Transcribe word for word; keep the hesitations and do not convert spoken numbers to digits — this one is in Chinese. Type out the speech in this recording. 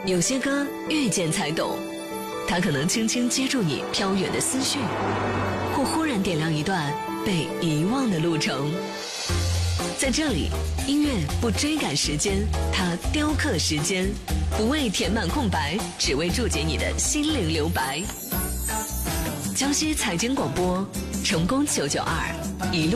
有些歌遇见才懂，它可能轻轻接住你飘远的思绪，或忽然点亮一段被遗忘的路程。在这里，音乐不追赶时间，它雕刻时间，不为填满空白，只为注解你的心灵留白。江西财经广播，成功九九二，一路